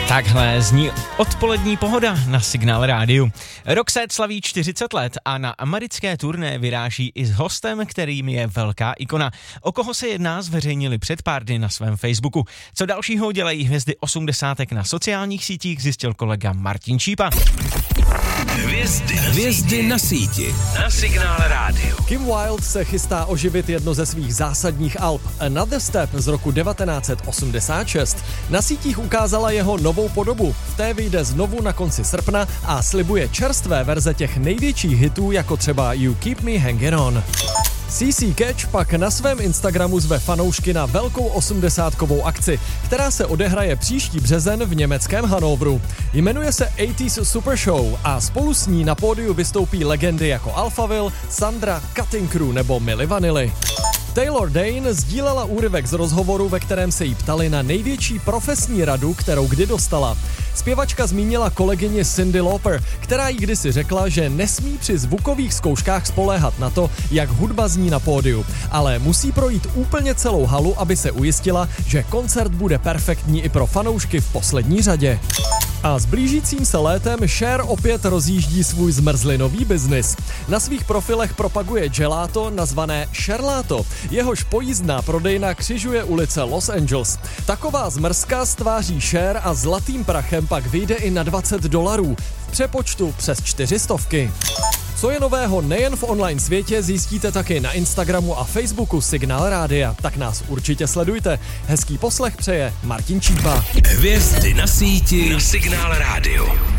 Takhle zní odpolední pohoda na Signál Rádiu. Roxette slaví 40 let a na americké turné vyráží i s hostem, kterým je velká ikona. O koho se jedná, zveřejnili před pár dny na svém Facebooku. Co dalšího dělají hvězdy 80 na sociálních sítích, zjistil kolega Martin Čípa. Hvězdy na síti. Na Signál Rádiu. Kim Wilde se chystá oživit jedno ze svých zásadních alb Another Step z roku 1986. Na sítích ukázala jeho novou podobu. V té vyjde znovu na konci srpna a slibuje čerstvé verze těch největších hitů, jako třeba You Keep Me Hanging On. CC Catch pak na svém Instagramu zve fanoušky na velkou 80kovou akci, která se odehraje příští březen v německém Hannoveru. Jmenuje se 80s Super Show a spolu s ní na pódiu vystoupí legendy jako Alphaville, Sandra, Cutting Crew nebo Milli Vanilli. Taylor Dayne sdílela úryvek z rozhovoru, ve kterém se jí ptali na největší profesní radu, kterou kdy dostala. Zpěvačka zmínila kolegyni Cyndi Lauper, která jí kdysi řekla, že nesmí při zvukových zkouškách spoléhat na to, jak hudba zní na pódiu, ale musí projít úplně celou halu, aby se ujistila, že koncert bude perfektní i pro fanoušky v poslední řadě. A s blížícím se létem Cher opět rozjíždí svůj zmrzlinový biznis. Na svých profilech propaguje gelato nazvané Cherlato, jehož pojízdná prodejna křižuje ulice Los Angeles. Taková zmrzka z tváří Cher a zlatým prachem pak vyjde i na $20, v přepočtu přes 400. Co je nového nejen v online světě, zjistíte taky na Instagramu a Facebooku Signál Rádia, tak nás určitě sledujte. Hezký poslech přeje Martin Čípa. Hvězdy na síti Na Signál Rádiu.